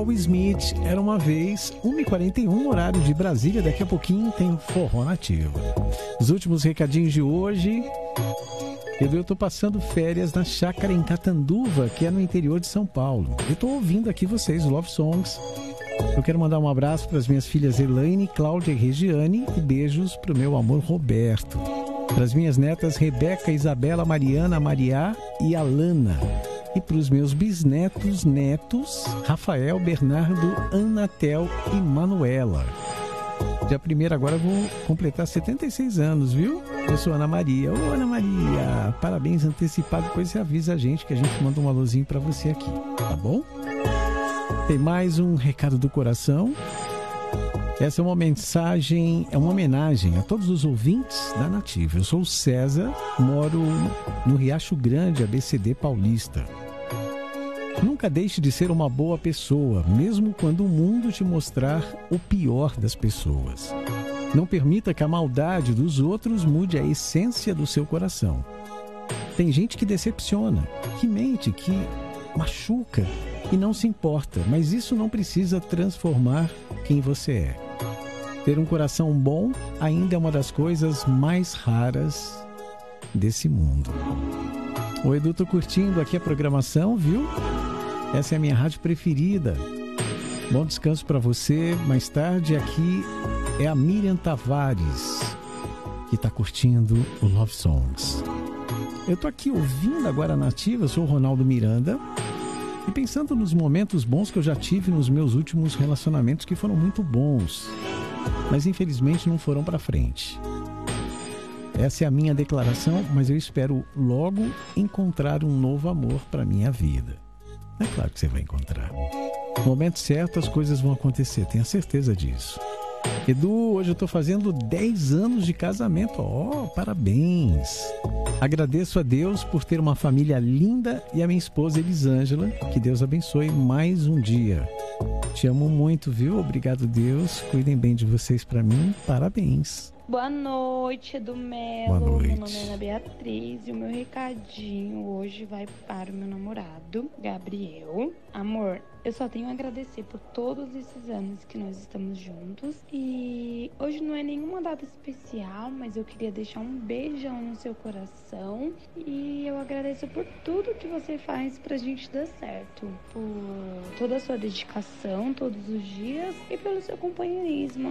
Will Smith, Era Uma Vez, 1h41, horário de Brasília. Daqui a pouquinho tem Forró Nativo. Os últimos recadinhos de hoje. Eu tô passando férias na chácara em Catanduva, que é no interior de São Paulo. Eu tô ouvindo aqui vocês, Love Songs. Eu quero mandar um abraço para as minhas filhas Elaine, Cláudia e Regiane e beijos para o meu amor Roberto. Para as minhas netas Rebeca, Isabela, Mariana, Mariá e Alana. E para os meus bisnetos, netos, Rafael, Bernardo, Anatel e Manuela. Dia 1º agora eu vou completar 76 anos, viu? Eu sou Ana Maria. Ô, Ana Maria, parabéns antecipado. Depois você avisa a gente que a gente manda um alôzinho para você aqui, tá bom? Tem mais um recado do coração. Essa é uma mensagem, é uma homenagem a todos os ouvintes da Nativa. Eu sou o César, moro no Riacho Grande, ABCD Paulista. Nunca deixe de ser uma boa pessoa, mesmo quando o mundo te mostrar o pior das pessoas. Não permita que a maldade dos outros mude a essência do seu coração. Tem gente que decepciona, que mente, que machuca e não se importa, mas isso não precisa transformar quem você é. Ter um coração bom ainda é uma das coisas mais raras desse mundo. Ô Edu, tô curtindo aqui a programação, viu? Essa é a minha rádio preferida. Bom descanso para você. Mais tarde aqui é a Miriam Tavares, que tá curtindo o Love Songs. Eu tô aqui ouvindo agora a Nativa, eu sou o Ronaldo Miranda. E pensando nos momentos bons que eu já tive nos meus últimos relacionamentos, que foram muito bons, mas infelizmente não foram para frente. Essa é a minha declaração, mas eu espero logo encontrar um novo amor para minha vida. É claro que você vai encontrar. No momento certo as coisas vão acontecer, tenha certeza disso. Edu, hoje eu estou fazendo 10 anos de casamento. Oh, parabéns! Agradeço a Deus por ter uma família linda e a minha esposa Elisângela. Que Deus abençoe mais um dia. Te amo muito, viu? Obrigado, Deus. Cuidem bem de vocês para mim. Parabéns. Boa noite, Edu Melo. Boa noite. Meu nome é Ana Beatriz e o meu recadinho hoje vai para o meu namorado, Gabriel. Amor, eu só tenho a agradecer por todos esses anos que nós estamos juntos. E hoje não é nenhuma data especial, mas eu queria deixar um beijão no seu coração. E eu agradeço por tudo que você faz pra gente dar certo. Por toda a sua dedicação todos os dias e pelo seu companheirismo.